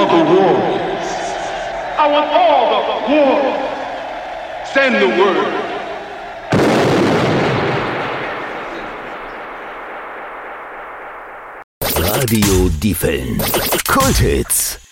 are the warriors. I want all the warriors. Send the word. Radio Diefeln. Kulthits.